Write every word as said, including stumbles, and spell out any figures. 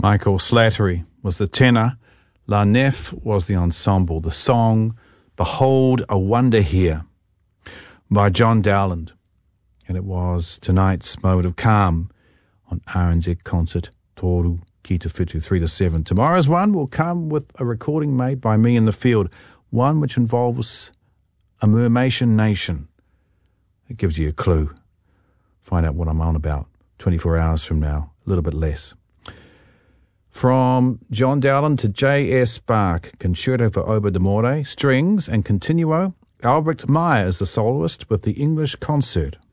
Michael Slattery was the tenor. La Nef was the ensemble. The song, Behold a Wonder Here, by John Dowland. And it was tonight's Moment of Calm on R N Z Concert Toru Ki Te Whitu, three to seven. Tomorrow's one will come with a recording made by me in the field, one which involves a Mermation nation. It gives you a clue. Find out what I'm on about twenty-four hours from now, a little bit less. From John Dowland to J S Bach, Concerto for Oboe d'Amore, strings and continuo. Albrecht Meyer is the soloist with the English Concert.